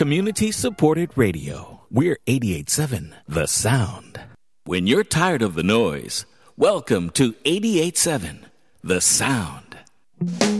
Community-supported radio. We're 88.7 The Sound. When you're tired of the noise, welcome to 88.7 The Sound.